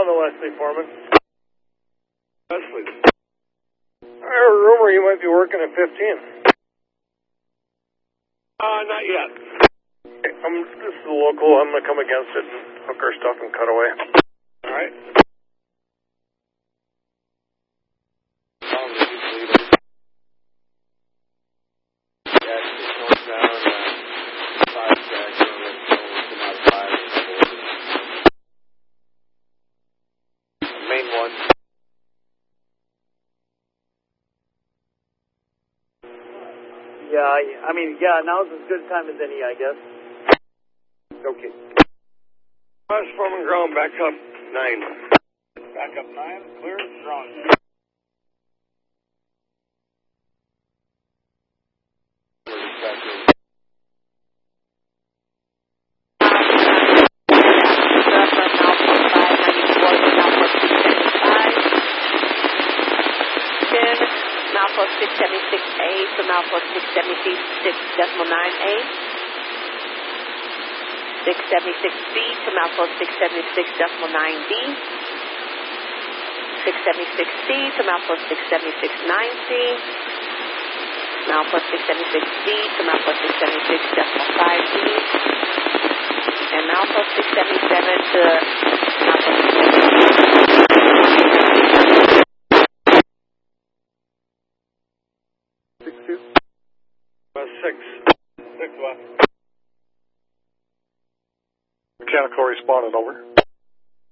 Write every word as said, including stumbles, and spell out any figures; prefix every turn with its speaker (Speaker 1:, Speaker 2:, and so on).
Speaker 1: on the Leslie Foreman.
Speaker 2: Leslie.
Speaker 1: I heard a rumor you might be working at fifteen.
Speaker 2: Uh, not yet.
Speaker 1: Okay, I'm, this is local. I'm going to come against it and hook our stuff and cut away.
Speaker 2: All right. Main one.
Speaker 3: Yeah, I, I mean, yeah, now's as good a time as any, I guess.
Speaker 2: Okay. West Foreman ground, back up nine.
Speaker 3: Back up nine, clear, strong.
Speaker 4: Malfoy six seventy-six A to Malfoy six seventy-six decimal nine A. six seventy-six B to Malfoy six seventy-six decimal nine B. six seventy-six C to Malfoy six seventy-six nine C. Malfoy six seventy-six D to Malfoy six seventy-six decimal five D. And Malfoy six seventy-seven to Malfoy six seventy-six.
Speaker 2: Six two. West six.
Speaker 1: Six west. Mechanical responded, over.